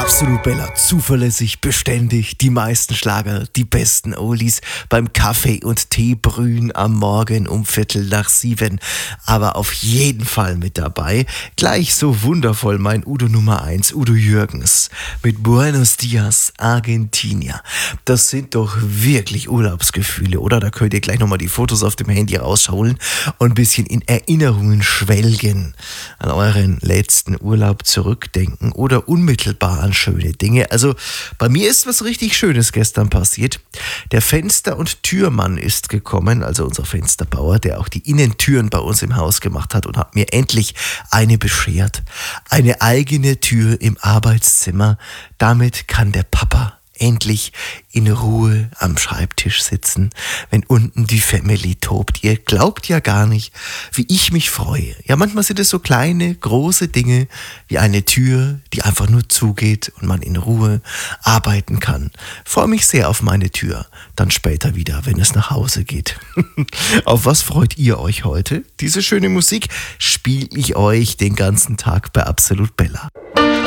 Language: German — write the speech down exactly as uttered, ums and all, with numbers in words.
Absolut Bella, zuverlässig, beständig, die meisten Schlager, die besten Oldies beim Kaffee und Tee brühen am Morgen um Viertel nach sieben. Aber auf jeden Fall mit dabei, gleich so wundervoll mein Udo Nummer eins, Udo Jürgens mit Buenos Dias, Argentina. Das sind doch wirklich Urlaubsgefühle, oder? Da könnt ihr gleich nochmal die Fotos auf dem Handy rausholen und ein bisschen in Erinnerungen schwelgen, an euren letzten Urlaub zurückdenken oder unmittelbar an schöne Dinge. Also bei mir ist was richtig Schönes gestern passiert. Der Fenster- und Türmann ist gekommen, also unser Fensterbauer, der auch die Innentüren bei uns im Haus gemacht hat und hat mir endlich eine beschert. Eine eigene Tür im Arbeitszimmer. Damit kann der Papa endlich in Ruhe am Schreibtisch sitzen, wenn unten die Family tobt. Ihr glaubt ja gar nicht, wie ich mich freue. Ja, manchmal sind es so kleine, große Dinge wie eine Tür, die einfach nur zugeht und man in Ruhe arbeiten kann. Freue mich sehr auf meine Tür, dann später wieder, wenn es nach Hause geht. Auf was freut ihr euch heute? Diese schöne Musik spiele ich euch den ganzen Tag bei Absolut Bella.